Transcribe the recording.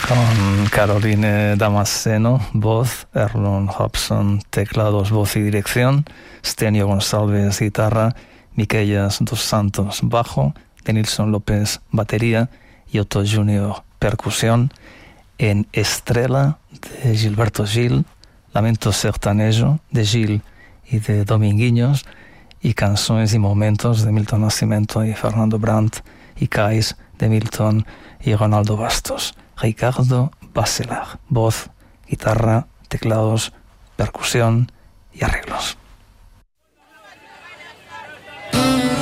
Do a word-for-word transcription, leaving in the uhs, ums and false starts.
Con Caroline Damasceno, voz, Erlon Hobson, teclados, voz y dirección, Stenio González, guitarra, Miquellas dos Santos, bajo, Denilson López, batería, y Otto Junior, percusión, en Estrella de Gilberto Gil, Lamento Sertanejo de Gil y de Dominguinhos, y Canciones y Momentos de Milton Nascimento y Fernando Brandt, y Cais de Milton y Ronaldo Bastos. Ricardo Bacelar, voz, guitarra, teclados, percusión y arreglos.